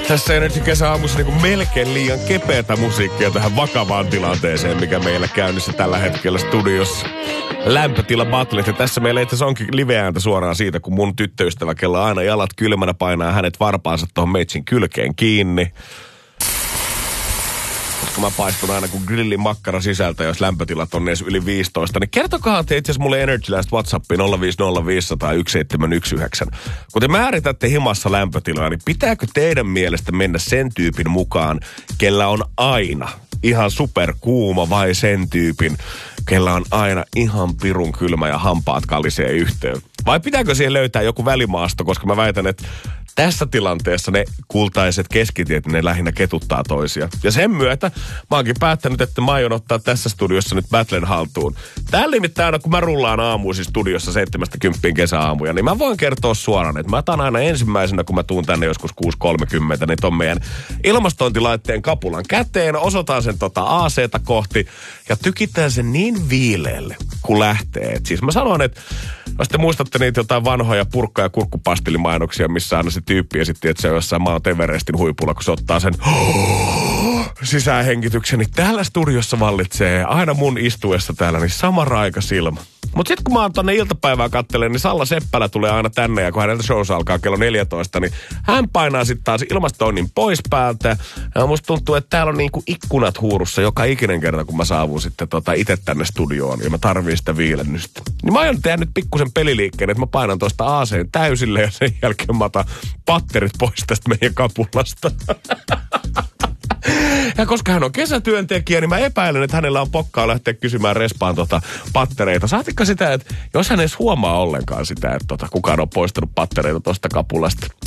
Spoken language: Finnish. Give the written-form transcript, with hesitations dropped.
Tässä Energy kesäaamussa niin melkein liian kepeätä musiikkia tähän vakavaan tilanteeseen, mikä meillä käynnissä tällä hetkellä studiossa. Lämpötila battlet, ja tässä meillä itse onkin live-ääntä suoraan siitä, kun mun tyttöystävä, kello aina jalat kylmänä, painaa hänet varpaansa tuohon meitsin kylkeen kiinni. Koska mä paistun aina kuin grillin makkara sisältä, jos lämpötilat on edes yli 15. Niin kertokaa te itse asiassa mulle Energyläistä WhatsAppiin 050501719. Kun te määritätte himassa lämpötilaa, niin pitääkö teidän mielestä mennä sen tyypin mukaan, kellä on aina ihan superkuuma, vai sen tyypin, kellä on aina ihan pirun kylmä ja hampaat kalisee yhteen? Vai pitääkö siihen löytää joku välimaasto, koska mä väitän, että tässä tilanteessa ne kultaiset keskitiet, ne lähinnä ketuttaa toisia. Ja sen myötä mä oonkin päättänyt, että mä aion ottaa tässä studiossa nyt battlen haltuun. Täällä nimittäin aina, kun mä rullaan aamuisin studiossa 7-10 kesäaamuja, niin mä voin kertoa suoraan, että mä otan aina ensimmäisenä, kun mä tuun tänne joskus 6.30, niin ton meidän ilmastointilaitteen kapulan käteen, osoitan sen AC-ta kohti ja tykitään sen niin viileelle, kun lähtee. Et siis mä sanon, että jos te muistatte niitä jotain vanhoja purkka- ja kurkkupastilimainoksia, missä aina se tyyppi esitti, että se on jossain Mount Everestin huipulla, kun se ottaa sen sisäänhengityksen, niin täällä studiossa vallitsee aina mun istuessa täällä niin sama raika silmä. Mutta sitten kun mä oon tonne iltapäivää kattelen, niin Salla Seppälä tulee aina tänne, ja kun häneltä shows alkaa kello 14, niin hän painaa sitten taas ilmastoinnin pois päältä. Ja musta tuntuu, että täällä on niinku ikkunat huurussa joka ikinen kerta, kun mä saavun sitten itse tänne studioon, ja mä tarviin sitä viilennystä. Niin mä aion tehdä nyt pikkusen peliliikkeen, että mä painan tuosta AC:n täysille, ja sen jälkeen mä otan patterit pois tästä meidän kapulasta. Ja koska hän on kesätyöntekijä, niin mä epäilen, että hänellä on pokkaa lähteä kysymään respaan pattereita. Saatikka sitä, että jos hän edes huomaa ollenkaan sitä, että kukaan on poistanut pattereita tuosta kapulasta.